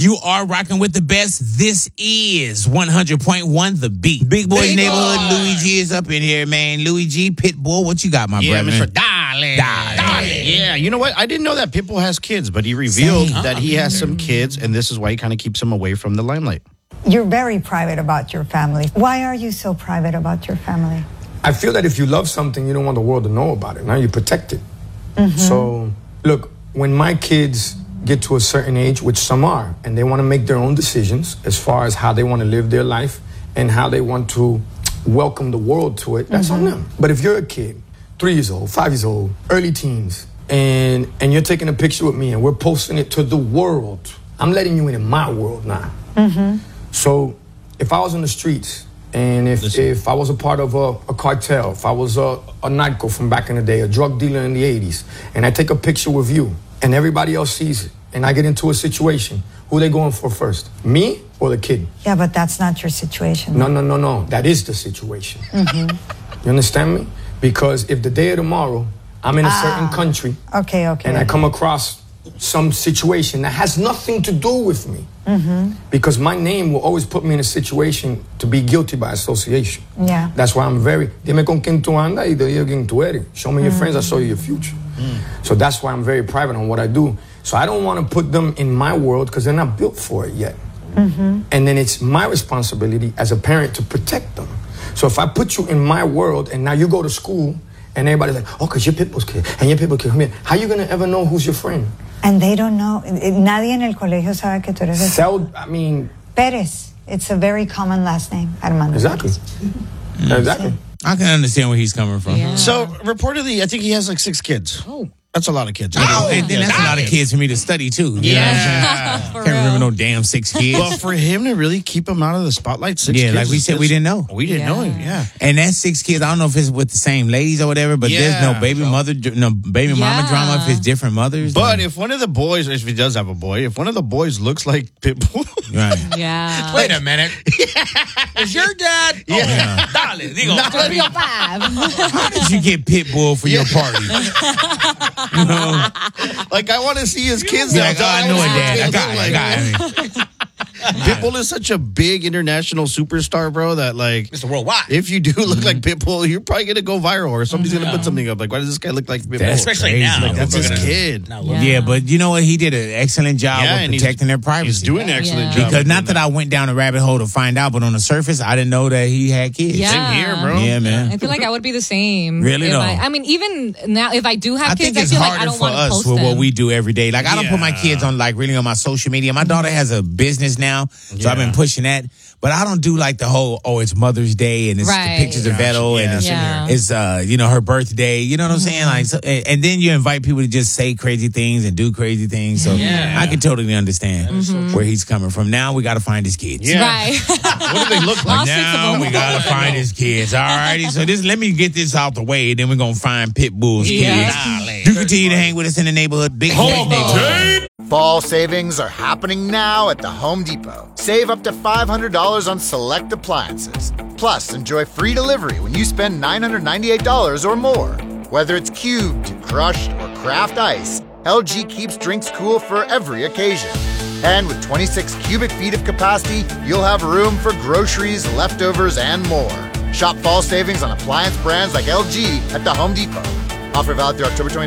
You are rocking with the best. This is 100.1 The Beat. Big Boy's Neighborhood. Louis G is up in here, man. Louis G, Pitbull. What you got, my brother? Mr. Darling. Yeah, you know what? I didn't know that Pitbull has kids, but he revealed that he has some kids, and this is why he kind of keeps them away from the limelight. You're very private about your family. Why are you so private about your family? I feel that if you love something, you don't want the world to know about it. Now you protect it. So, look, when my kids get to a certain age, which some are, and they want to make their own decisions as far as how they want to live their life and how they want to welcome the world to it, that's on them. But if you're a kid, 3 years old, 5 years old, early teens, and you're taking a picture with me and we're posting it to the world, I'm letting you in my world now. So if I was on the streets and if I was a part of a cartel, if I was a narco from back in the day, a drug dealer in the 80s, and I take a picture with you and everybody else sees it, and I get into a situation, who they going for first? Me or the kid? Yeah, but that's not your situation. No. That is the situation. You understand me? Because if the day of tomorrow, I'm in a certain country, and I come across some situation that has nothing to do with me, because my name will always put me in a situation to be guilty by association. Yeah. That's why I'm very, dime con quien tú andas y te digo quién tú eres. Show me your friends, I'll show you your future. So that's why I'm very private on what I do. So I don't want to put them in my world because they're not built for it yet. And then it's my responsibility as a parent to protect them. So if I put you in my world and now you go to school and everybody's like, oh, because you're Pitbull's kid and you're Pitbull's kid, come here. How are you going to ever know who's your friend? And they don't know. Nadie en el colegio sabe que tú eres Pérez. It's a very common last name, Armando. Exactly. Exactly. I can understand where he's coming from. Yeah. So, reportedly, I think he has like 6 kids. Oh. That's a lot of kids. And then that's a lot of kids for me to study, too. You know what I'm saying? Can't remember no damn 6 kids. Well, for him to really keep him out of the spotlight, 6 kids. Yeah, like we said, we didn't know. We didn't know him, yeah. And that's 6 kids. I don't know if it's with the same ladies or whatever, but there's no baby mama drama if it's different mothers. But if one of the boys, if he does have a boy, if one of the boys looks like Pitbull. Right. Yeah. Wait a minute. Is your dad? Yeah. Dale, digo. Five. How did you get Pitbull for your party? You know? Like, I want to see his kids. Like, I know it, Dad. I got it. Pitbull is such a big international superstar, bro, that, like, Mr. Worldwide. if you do look like Pitbull, you're probably going to go viral or somebody's going to put something up. Like, why does this guy look like Pitbull? Especially crazy. now. Like, that's his kid. Yeah, but you know what? He did an excellent job of protecting their privacy. He's doing an excellent job. Because not that I went down a rabbit hole to find out, but on the surface, I didn't know that he had kids. Yeah. Same here, bro. Yeah, man. I feel like I would be the same. Really, though? I mean, even now, if I do have I kids, think it's I feel like I harder don't for want to us post for them. what we do every day. Like, I don't put my kids on, like, really on my social media. My daughter has a business now, so I've been pushing that. But I don't do, like, the whole, it's Mother's Day, and it's the pictures of Vettel, and it's her birthday. You know what I'm saying? Like, so, and then you invite people to just say crazy things and do crazy things. So I can totally understand where he's coming from. Now we got to find his kids. Yeah. Right. What do they look like? All 6 of Now them. we got to find his kids. All righty. So let me get this out the way, then we're going to find Pitbull's kids. You continue to hang with us in the neighborhood. Big neighborhood. Fall savings are happening now at the Home Depot. Save up to $500 on select appliances. Plus, enjoy free delivery when you spend $998 or more. Whether it's cubed, crushed, or craft ice, LG keeps drinks cool for every occasion. And with 26 cubic feet of capacity, you'll have room for groceries, leftovers, and more. Shop fall savings on appliance brands like LG at the Home Depot. Offer valid through October 29th.